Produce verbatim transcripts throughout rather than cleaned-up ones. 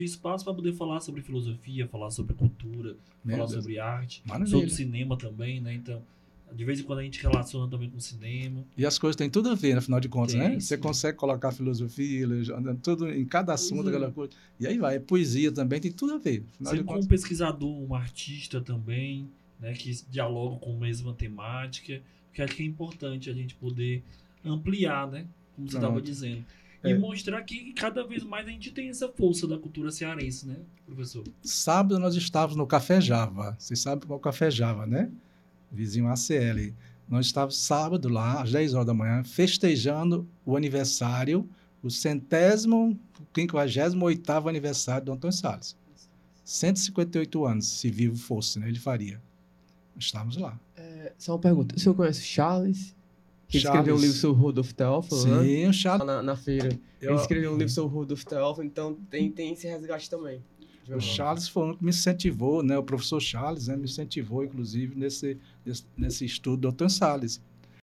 espaço para poder falar sobre filosofia, falar sobre cultura, Meu falar Deus. sobre arte, Maravilha. sobre cinema também, né? Então, de vez em quando a gente relaciona também com cinema. E as coisas têm tudo a ver, afinal de contas, Tem, né? Você sim. consegue colocar filosofia, legenda, tudo em cada Pois assunto, é. aquela coisa. E aí vai, poesia também tem tudo a ver. Afinal de Sempre como contas, um pesquisador, um artista também, né? Que dialoga com a mesma temática, porque acho que é importante a gente poder ampliar, né? Como você estava pronto. dizendo. E É. mostrar que cada vez mais a gente tem essa força da cultura cearense, né, professor? Sábado nós estávamos no Café Java. Vocês sabem qual é o Café Java, né? Vizinho A C L. Nós estávamos sábado lá, às dez horas da manhã, festejando o aniversário, o centésimo, quinquagésimo oitavo aniversário do Antônio Salles. cento e cinquenta e oito anos, se vivo fosse, né? Ele faria. Estávamos lá. É, só uma pergunta. O senhor conhece Charles? Que ele escreveu um Charles. livro sobre o Rodolfo Teófilo, né? Sim, o Charles. Lá na, na feira. Eu- Ele escreveu um livro sobre o Rodolfo Teófilo, então tem, tem esse resgate também. O Charles foi um que me incentivou, né? O professor Charles, né? Me incentivou, inclusive, nesse, nesse, nesse estudo do Antônio Salles.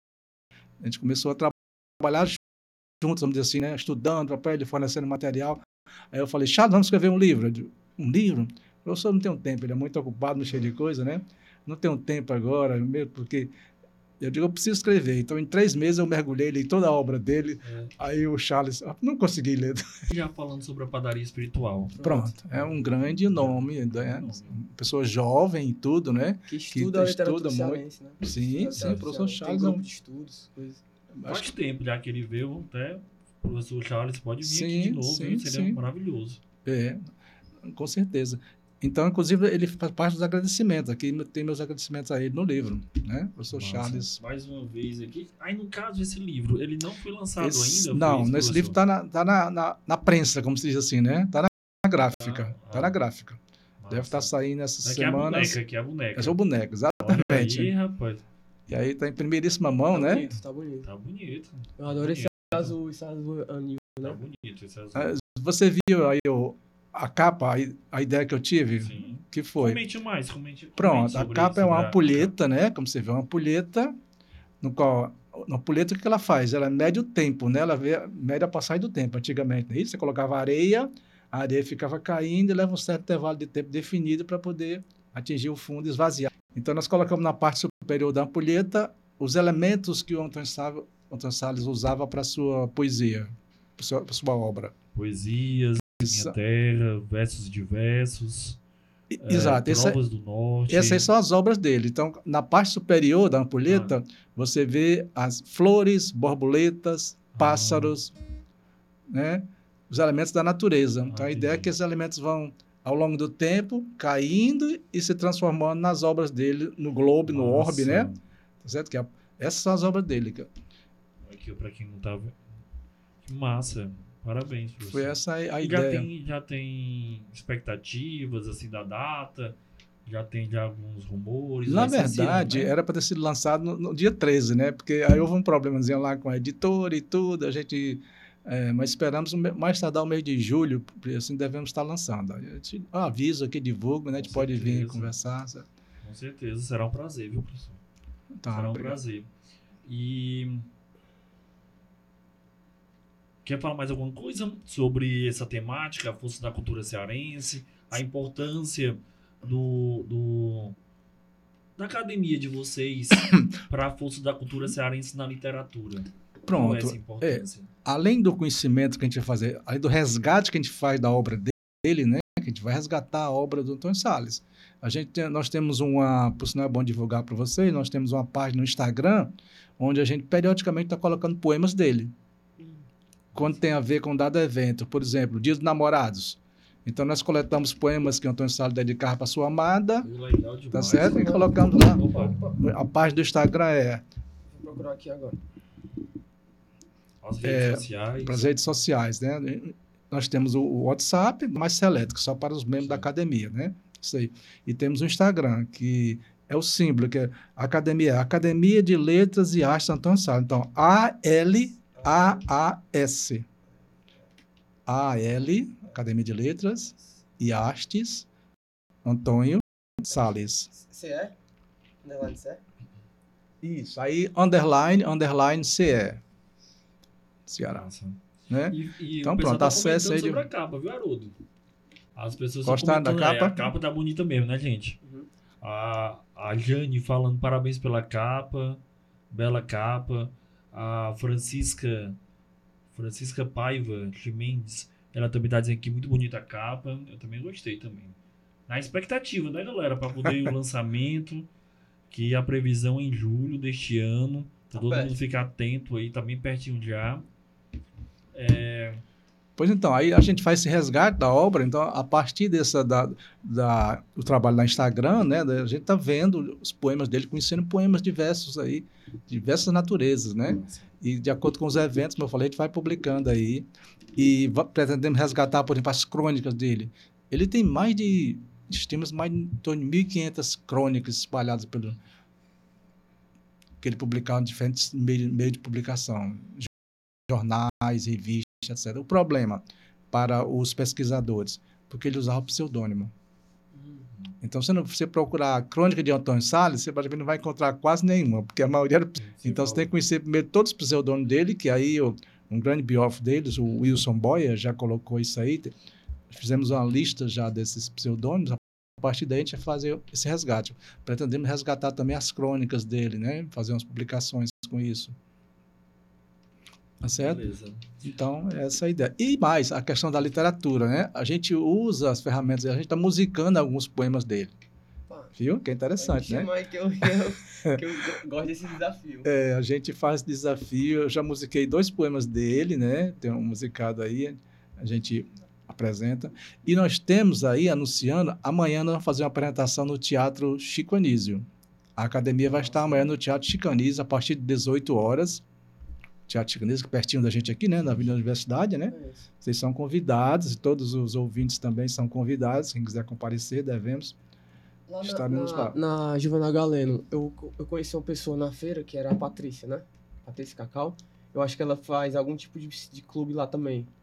A gente começou a tra- trabalhar juntos, vamos dizer assim, né? Estudando, papel, ele fornecendo material. Aí eu falei, Charles, vamos escrever um livro. Eu digo, um livro? O professor não tem um tempo, ele é muito ocupado, muito cheio de coisa, né? Não tem um tempo agora, mesmo porque... Eu digo, eu preciso escrever. Então, em três meses, eu mergulhei, li toda a obra dele. É. Aí o Charles, ah, não consegui ler. Já falando sobre a padaria espiritual. Pronto, é um grande nome, né? Pessoa jovem e tudo, né? Que estuda a literatura estuda muito. cearense, né? Sim, Estuda sim, a o professor literatura cearense. Charles Tem é um- grupo de estudos, coisas. Faz Acho que- tempo já que ele veio, até o professor Charles pode vir Sim, aqui de novo, sim, viu? Seria sim. maravilhoso. É, com certeza. Então, inclusive, ele faz parte dos agradecimentos. Aqui tem meus agradecimentos a ele no livro, né? Professor Massa. Charles. Mais uma vez aqui. Aí, no caso, esse livro, ele não foi lançado Esse- ainda? não, foi isso, nesse professor? livro está na, tá na, na, na prensa, como se diz assim, né? Está na, na gráfica. Ah, Está ah. na gráfica. Massa. Deve estar saindo essas Aqui é a semanas. boneca, aqui é a boneca. É só o boneco, Olha exatamente. aí, rapaz. E aí está em primeiríssima mão, Tá né? bonito, tá bonito. Tá bonito. Eu adoro esse Bonito. azul, esse azul anil, Tá né? bonito esse azul. Ah, Você viu aí o, a capa, a, a ideia que eu tive? Sim. Que foi? Comente mais, comente. Pronto, comente a sobre- capa é sobre uma a- ampulheta, né? Como você vê, uma ampulheta, no qual, na ampulheta, o que ela faz? Ela mede o tempo, né? Ela vê, mede a passagem do tempo, antigamente, não é isso? Você colocava areia, a areia ficava caindo e leva um certo intervalo de tempo definido para poder atingir o fundo e esvaziar. Então, nós colocamos na parte superior da ampulheta os elementos que o Antônio Salles, Antônio Salles usava para sua poesia, para sua, pra sua obra. Poesias, Isso. Minha Terra, Versos Diversos, E- é, Exato. Esse é- Trovas do Norte. Essas aí são as obras dele. Então, na parte superior da ampulheta, Ah. você vê as flores, borboletas, pássaros, né? Os elementos da natureza. Então, Ah, a ideia é entendi. que esses elementos vão, ao longo do tempo, caindo e se transformando nas obras dele, no globo, no orbe, né? Massa. Tá certo? Que é- essas são as obras dele. cara. Aqui, pra quem não tá vendo. Que massa. Parabéns, professor. Foi essa a E já ideia. tem, já tem expectativas, assim, da data? Já tem já alguns rumores? Na Vai ser esse ano, verdade, né? era para ter sido lançado no, no dia treze, né? Porque aí houve um problemazinho lá com a editora e tudo, a gente... é, mas esperamos o me- mais tardar o mês de julho, porque assim devemos estar lançando. A gente avisa aqui, divulga, né? A gente Com pode vir certeza. conversar. Sabe? Com certeza. Será um prazer, viu, professor? Tá, Será um obrigado. prazer. E... Quer falar mais alguma coisa sobre essa temática, a força da cultura cearense, a importância do, do- da academia de vocês para a força da cultura cearense na literatura? Qual é essa Pronto. É, importância? além do conhecimento que a gente vai fazer, além do resgate que a gente faz da obra dele, né? Que a gente vai resgatar a obra do Antônio Salles. A gente tem- nós temos uma, por sinal é bom divulgar para vocês, nós temos uma página no Instagram, onde a gente periodicamente está colocando poemas dele. Quando tem a ver com dado evento, por exemplo, Dia dos Namorados. Então, nós coletamos poemas que o Antônio Salles dedicava para sua amada, Legal demais. tá certo? E colocamos lá. Opa, A página do Instagram é Vou procurar aqui agora. as redes É, sociais. para as redes sociais, né? Nós temos o o WhatsApp, mais seleto, que é só para os membros da academia, né? Isso aí. E temos o Instagram, que é o símbolo, que é academia, Academia de Letras e Artes Antônio Salles. Então, A L A A S. A L, Academia de Letras e Artes, Antônio Salles. C E? Underline C E? Isso. Aí, underline, underline, C E. Ceará. Massa. Né? E, e Então, o pessoal pronto, tá acesse comentando aí de- sobre a capa, viu, Haroldo? As pessoas estão Gostaram da comentando, é, capa? a capa tá bonita mesmo, né, gente? Uhum. A, a Jane falando parabéns pela capa, bela capa. A Francisca, Francisca Paiva de Mendes, ela também tá dizendo que muito bonita a capa. Eu também gostei também. Na expectativa, né, galera, para poder ir o lançamento, que a previsão é em julho deste ano. Então Tá todo perto. mundo ficar atento aí, tá bem pertinho já. Pois então, aí a gente faz esse resgate da obra, então a partir dessa, da, da, do trabalho no Instagram, né, a gente está vendo os poemas dele, conhecendo poemas diversos aí, diversas naturezas, né, e de acordo com os eventos, como eu falei, a gente vai publicando aí, e va- pretendemos resgatar, por exemplo, as crônicas dele. Ele tem mais de, estima mais de em torno de mil e quinhentas crônicas espalhadas pelo, que ele publicava em diferentes meios meio de publicação, jornais, revistas, etcétera. O problema para os pesquisadores, porque ele usava pseudônimo. Então, se você procurar a crônica de Antônio Salles, você praticamente não vai encontrar quase nenhuma, porque a maioria era... Então, você tem que conhecer primeiro todos os pseudônimos dele, que aí o, um grande biógrafo deles, o Wilson Boyer, já colocou isso aí. Fizemos uma lista já desses pseudônimos. A partir daí, a gente vai fazer esse resgate. Pretendemos resgatar também as crônicas dele, né? Fazer umas publicações com isso. Tá certo? Beleza. Então, essa é a ideia. E mais, a questão da literatura, né? A gente usa as ferramentas, a gente está musicando alguns poemas dele. Pá, Viu? Que é interessante, me né? chama aí que eu, que eu, que eu go- gosto desse desafio. É, a gente faz desafio. Eu já musiquei dois poemas dele, né? Tem um musicado aí, a gente apresenta. E nós temos aí, anunciando, amanhã nós vamos fazer uma apresentação no Teatro Chico Anísio. A academia vai estar amanhã no Teatro Chico Anísio, a partir de dezoito horas. Teatro Chico Anísio, pertinho da gente aqui, né? Na Avenida Universidade, né? É isso. Vocês são convidados, e todos os ouvintes também são convidados. Quem quiser comparecer, devemos. Lá na, Estaremos na, lá. na Giovanna Galeno, eu, eu conheci uma pessoa na feira que era a Patrícia, né? Patrícia Cacau. Eu acho que ela faz algum tipo de, de clube lá também.